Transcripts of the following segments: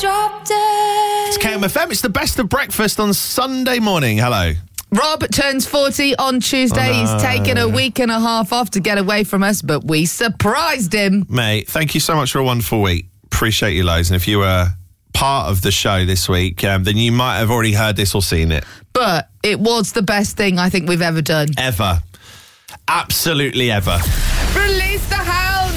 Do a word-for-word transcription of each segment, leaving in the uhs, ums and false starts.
drop dead. It's K M F M. It's the best of breakfast on Sunday morning. Hello. Rob turns forty on Tuesday. Oh, no. He's taken a week and a half off to get away from us, but we surprised him. Mate, thank you so much for a wonderful week. Appreciate you loads. And if you were part of the show this week, um, then you might have already heard this or seen it. But it was the best thing I think we've ever done. Ever. Absolutely ever. Release the hounds!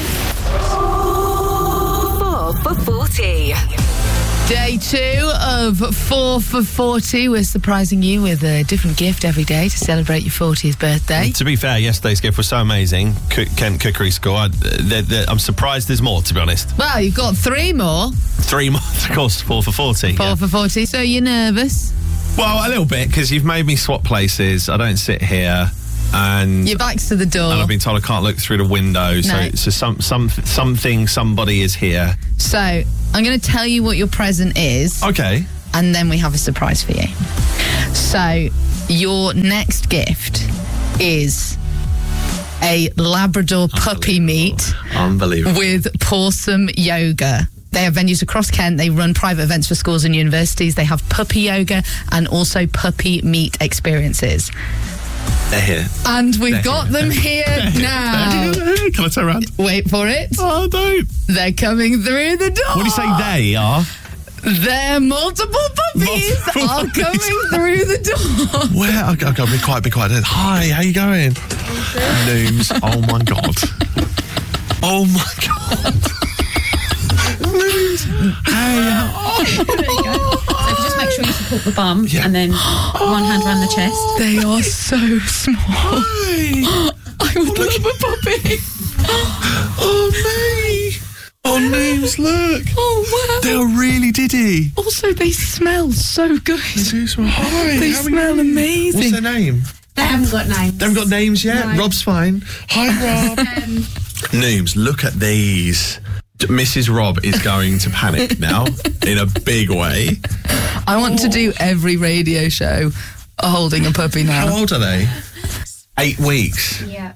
Four for forty. Day two of Four for forty. We're surprising you with a different gift every day to celebrate your fortieth birthday. To be fair, yesterday's gift was so amazing. C- Kent Cookery School. I, they're, they're, I'm surprised there's more, to be honest. Well, you've got three more. Three more, of course, four for forty. Four yeah. for forty. So you're nervous? Well, a little bit, because you've made me swap places. I don't sit here. And, Your back's to the door. and I've been told I can't look through the window. So, No. so some, some, something, somebody is here. So I'm going to tell you what your present is. Okay. And then we have a surprise for you. So your next gift is a Labrador puppy meet Unbelievable. with Pawsome Yoga. They have venues across Kent. They run private events for schools and universities. They have puppy yoga and also puppy meet experiences. They're here. And we've They're got here. them here now. Can I turn around? Wait for it. Oh, don't. They're coming through the door. What do you say they are? They're multiple puppies Multiple are puppies. coming through the door. Where? I'll go, I'll go, be quiet, be quiet. Hi, how you going? Nooms. Oh, my God. Oh, my God. Nooms. Hey. There you go. So if you just make sure you support the bum Yeah. and then one hand around the chest. They are so small. Hi. I would love a puppy. Oh, me. Oh, Nooms, look. Oh, wow. They're really diddy. Also, they smell so good. They smell, hi, They how are smell you? amazing. What's their name? They haven't got names. They haven't got names yet? No. Rob's fine. Hi, Rob. Nooms, look at these. Missus Rob is going to panic now in a big way. I want to do every radio show holding a puppy How now. old are they? Eight weeks. Yeah.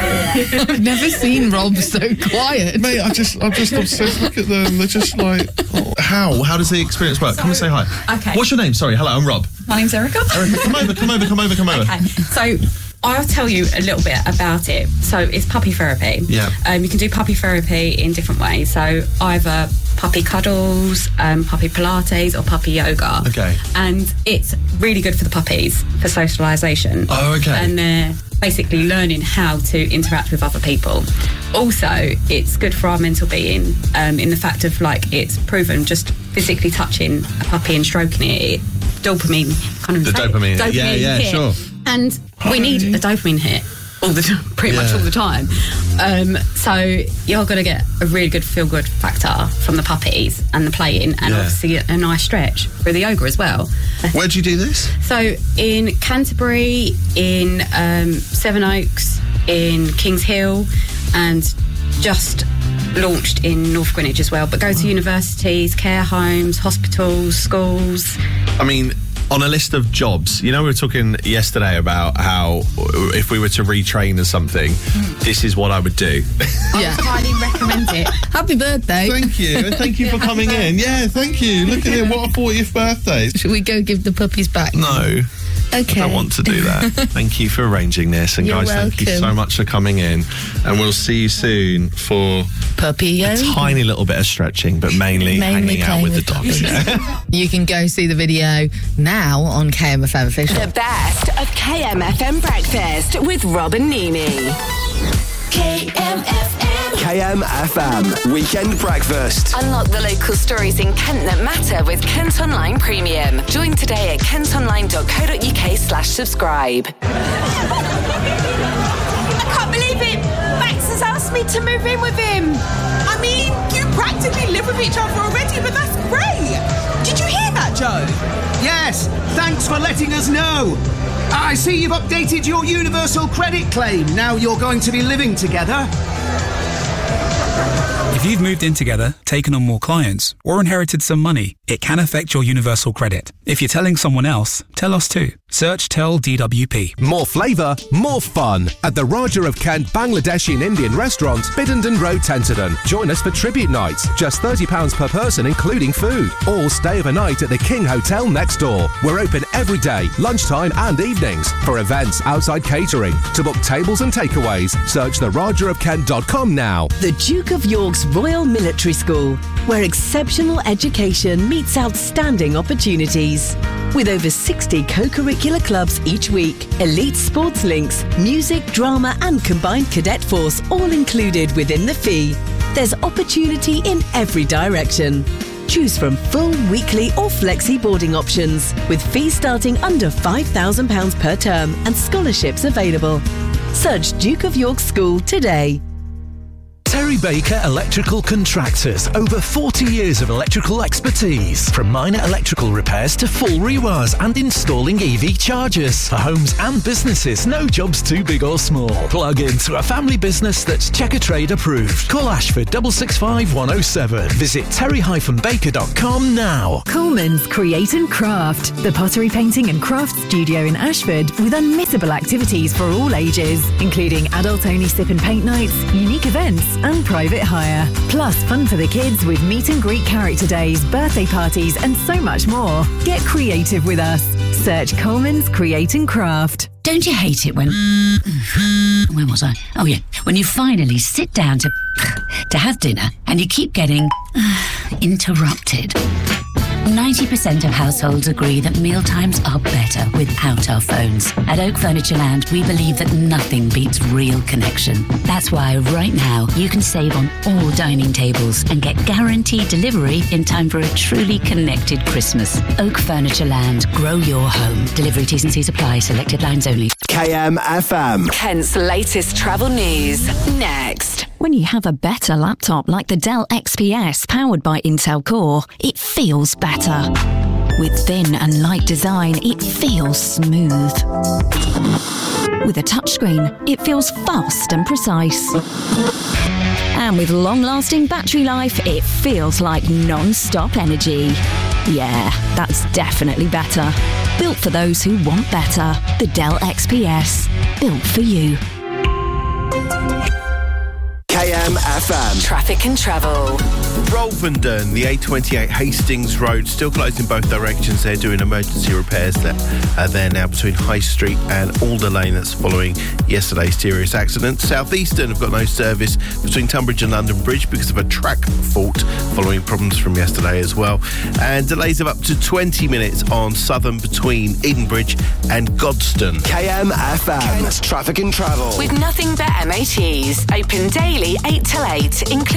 I've never seen Rob so quiet. Mate, I just, I'm just obsessed. Look at them. They're just like, oh. How? How does the experience work? Come and say hi. Okay. What's your name? Sorry. Hello, I'm Rob. My name's Erica. Erica, come over, come over, come over, come over. Okay, so I'll tell you a little bit about it. So it's puppy therapy. Yeah. Um, you can do puppy therapy in different ways. So either puppy cuddles, um, puppy Pilates, or puppy yoga. Okay. And it's really good for the puppies for socialisation. Oh, okay. And they're basically learning how to interact with other people. Also, it's good for our mental being um, in the fact of, like, it's proven just physically touching a puppy and stroking it, it dopamine kind of The dopamine, dopamine yeah, yeah, hit. sure. And we need a dopamine hit all the time, pretty much Yeah. all the time. Um, so you're going to get a really good feel-good factor from the puppies and the playing, and Yeah. obviously a nice stretch for the yoga as well. Where do you do this? So in Canterbury, in um, Seven Oaks, in Kings Hill, and just launched in North Greenwich as well. But go to universities, care homes, hospitals, schools. I mean, on a list of jobs, you know, we were talking yesterday about how if we were to retrain as something, this is what I would do. Yeah. Highly recommend it. Happy birthday. Thank you, and thank you for coming in. Yeah, thank you. Look at it, what a fortieth birthday. Should we go give the puppies back? No, Okay. I don't want to do that. Thank you for arranging this, and You're guys, thank you welcome. so much for coming in, and we'll see you soon for Puppy a yoga. tiny little bit of stretching, but mainly, Mainly hanging out playing with the with dogs. Yeah. You can go see the video now on K M F M Official. The best of K M F M Breakfast with Rob and Nini. K M F M. K M F M Weekend Breakfast. Unlock the local stories in Kent that matter with Kent Online Premium. Join today at kentonline.co.uk slash subscribe. I can't believe it! Max has asked me to move in with him. I mean, you practically live with each other already, but that's great. Did you hear that, Joe? Yes, thanks for letting us know. I see you've updated your universal credit claim. Now you're going to be living together. If you've moved in together, taken on more clients, or inherited some money, it can affect your Universal Credit. If you're telling someone else, tell us too. Search Tell D W P. More flavour, more fun at the Raja of Kent Bangladeshi and Indian restaurant, Biddenden Road, Tenterden. Join us for tribute nights, just thirty pounds per person including food. Or stay overnight at the King Hotel next door. We're open every day, lunchtime and evenings. For events, outside catering. To book tables and takeaways, search the raja of kent dot com now. The Duke of York's Royal Military School, where exceptional education meets outstanding opportunities. With over sixty co-curricular clubs each week, elite sports links, music, drama and combined cadet force all included within the fee. There's opportunity in every direction. Choose from full, weekly or flexi boarding options, with fees starting under five thousand pounds per term and scholarships available. Search Duke of York School today. Terry Baker Electrical Contractors. Over forty years of electrical expertise. From minor electrical repairs to full rewires and installing E V chargers. For homes and businesses, no job's too big or small. Plug into a family business that's Checker Trade approved. Call Ashford six six five one oh seven. Visit terry dash baker dot com now. Coleman's Create and Craft. The pottery painting and craft studio in Ashford with unmissable activities for all ages, including adult-only sip and paint nights, unique events and private hire. Plus fun for the kids with meet and greet character days, birthday parties and so much more. Get creative with us. Search Coleman's Create and Craft. Don't you hate it when... Where was I? Oh yeah. When you finally sit down to... to have dinner and you keep getting... interrupted. ninety percent of households agree that mealtimes are better without our phones. At Oak Furniture Land, we believe that nothing beats real connection. That's why right now you can save on all dining tables and get guaranteed delivery in time for a truly connected Christmas. Oak Furniture Land. Grow your home. Delivery T's and C's apply. Selected lines only. K M F M. Kent's latest travel news. Next. When you have a better laptop like the Dell X P S powered by Intel Core, it feels better. With thin and light design, it feels smooth. With a touchscreen, it feels fast and precise. And with long-lasting battery life, it feels like non-stop energy. Yeah, that's definitely better. Built for those who want better. The Dell X P S. Built for you. K M F M. Traffic and travel. Rolvenden, the A twenty-eight Hastings Road, still closed in both directions. They're doing emergency repairs there. Uh, they're now between High Street and Alder Lane. That's following yesterday's serious accident. Southeastern have got no service between Tunbridge and London Bridge because of a track fault following problems from yesterday as well. And delays of up to twenty minutes on Southern between Edenbridge and Godstone. K M F M. Kent's Traffic and Travel. With nothing but M O Ts. Open daily eight till eight, including